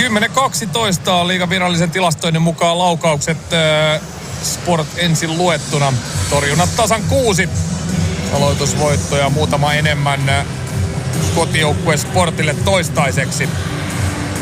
10-12 on liigan virallisen tilastoinnin mukaan laukaukset Sport ensin luettuna. Torjunnat tasan 6. Aloitusvoittoja muutama enemmän kotijoukkue Sportille toistaiseksi.